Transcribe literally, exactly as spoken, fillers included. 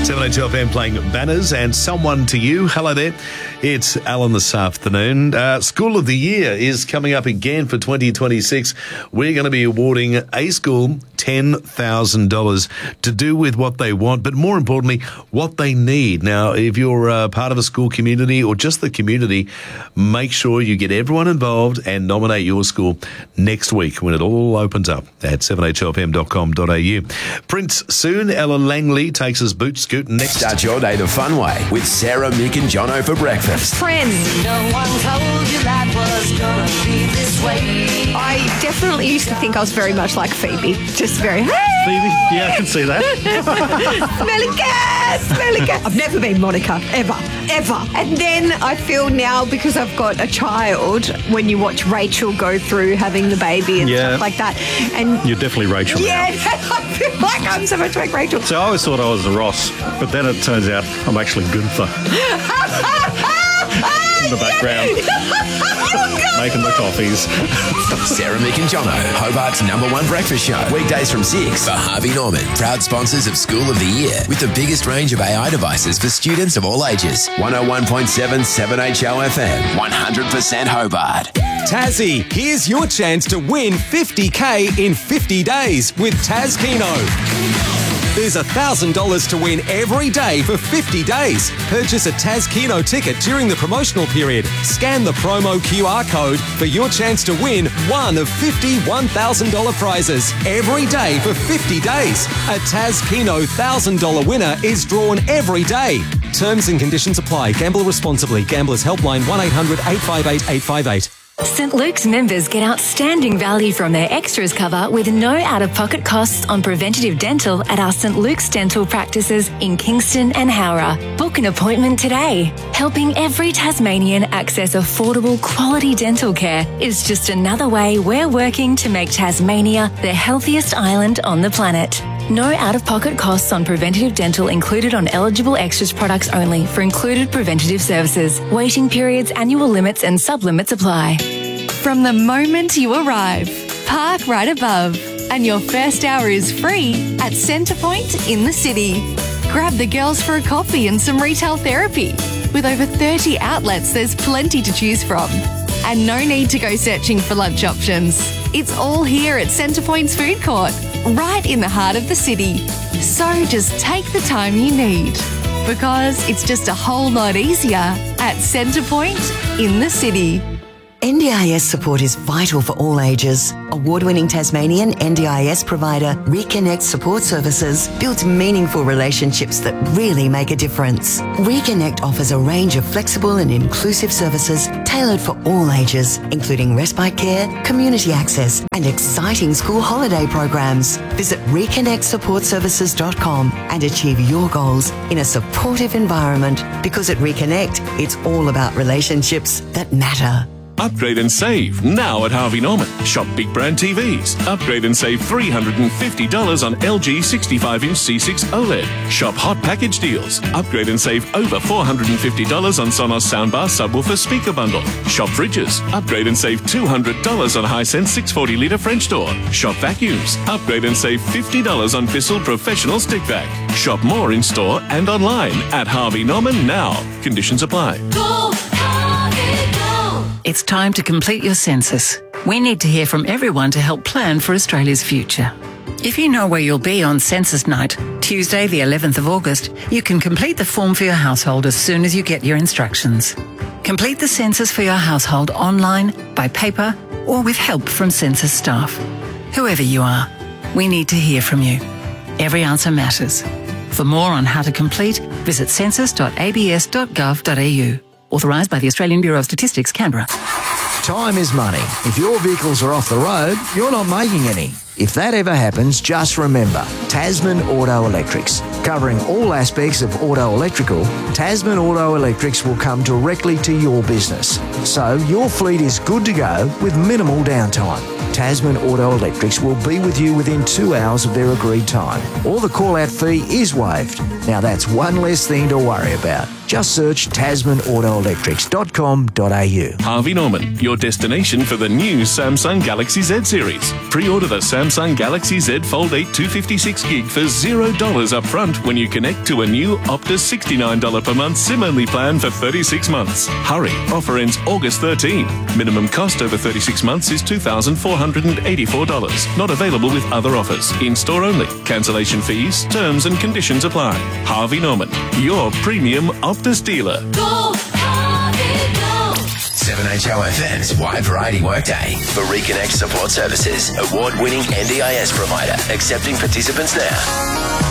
seven H L F M playing Banners and Someone to You. Hello there. It's Alan this afternoon. Uh, School of the Year is coming up again for twenty twenty-six. We're going to be awarding a school ten thousand dollars to do with what they want, but more importantly, what they need. Now, if you're uh, part of a school community or just the community, make sure you get everyone involved and nominate your school next week when it all opens up at seven H L F M dot com dot a u. Prince soon. Ella Langley takes us boot scooting next. Start your day the fun way with Sarah, Mick and Jono for breakfast. Friends. No one told you that was gonna be this way. I definitely used to think I was very much like Phoebe. Just very, hey! Phoebe? Yeah, I can see that. Smelly cat, smelly cat. I've never been Monica, ever, ever. And then I feel now, because I've got a child, when you watch Rachel go through having the baby and Yeah. stuff like that. And You're definitely Rachel yeah, now. I feel like I'm so much like Rachel. So I always thought I was the Ross, but then it turns out I'm actually Gunther in the background, making the coffees. Sarah, Mick and Jono, Hobart's number one breakfast show. Weekdays from six for Harvey Norman, proud sponsors of School of the Year with the biggest range of A I devices for students of all ages. one oh one point seven seven H L F M, one hundred percent Hobart. Tassie, here's your chance to win fifty K in fifty days with Taz Keno. There's one thousand dollars to win every day for fifty days. Purchase a Taz Keno ticket during the promotional period. Scan the promo Q R code for your chance to win one of fifty one thousand dollars prizes every day for fifty days. A Taz Keno one thousand dollars winner is drawn every day. Terms and conditions apply. Gamble responsibly. Gamblers Helpline one eight hundred eight five eight eight five eight. Saint Luke's members get outstanding value from their extras cover with no out-of-pocket costs on preventative dental at our Saint Luke's dental practices in Kingston and Howrah. Book an appointment today. Helping every Tasmanian access affordable, quality dental care is just another way we're working to make Tasmania the healthiest island on the planet. No out-of-pocket costs on preventative dental included on eligible extras products only for included preventative services. Waiting periods, annual limits and sub-limits apply. From the moment you arrive, park right above, and your first hour is free at Centrepoint in the city. Grab the girls for a coffee and some retail therapy. With over thirty outlets, there's plenty to choose from. And no need to go searching for lunch options. It's all here at Centrepoint's food court, right in the heart of the city. So just take the time you need, because it's just a whole lot easier at Centrepoint in the city. N D I S support is vital for all ages. Award-winning Tasmanian N D I S provider Reconnect Support Services builds meaningful relationships that really make a difference. Reconnect offers a range of flexible and inclusive services tailored for all ages, including respite care, community access, and exciting school holiday programs. Visit reconnect support services dot com and achieve your goals in a supportive environment, because at Reconnect, it's all about relationships that matter. Upgrade and save now at Harvey Norman. Shop big brand T Vs. Upgrade and save three hundred fifty dollars on L G sixty-five inch C six OLED. Shop hot package deals. Upgrade and save over four hundred fifty dollars on Sonos soundbar subwoofer speaker bundle. Shop fridges. Upgrade and save two hundred dollars on Hisense six hundred forty litre French door. Shop vacuums. Upgrade and save fifty dollars on Bissell professional stick vac. Shop more in store and online at Harvey Norman now. Conditions apply. Go, Harvey, go. It's time to complete your census. We need to hear from everyone to help plan for Australia's future. If you know where you'll be on census night, Tuesday the eleventh of August, you can complete the form for your household as soon as you get your instructions. Complete the census for your household online, by paper, or with help from census staff. Whoever you are, we need to hear from you. Every answer matters. For more on how to complete, visit census dot a b s dot gov dot a u. Authorised by the Australian Bureau of Statistics, Canberra. Time is money. If your vehicles are off the road, you're not making any. If that ever happens, just remember, Tasman Auto Electrics. Covering all aspects of auto electrical, Tasman Auto Electrics will come directly to your business. So your fleet is good to go with minimal downtime. Tasman Auto Electrics will be with you within two hours of their agreed time. Or the call-out fee is waived. Now that's one less thing to worry about. Just search tasman auto electrics dot com dot a u. Harvey Norman, your destination for the new Samsung Galaxy Z series. Pre-order the Samsung Galaxy Z Fold eight two fifty-six gig for zero dollars up front when you connect to a new Optus sixty-nine dollars per month SIM-only plan for thirty-six months. Hurry, offer ends August thirteenth. Minimum cost over thirty-six months is two thousand four hundred eighty-four dollars. Not available with other offers. In-store only. Cancellation fees, terms and conditions apply. Harvey Norman, your premium Optus dealer. Go, Harvey, go. seven H O F M's Wide Variety Workday for Reconnect Support Services. Award-winning N D I S provider. Accepting participants now.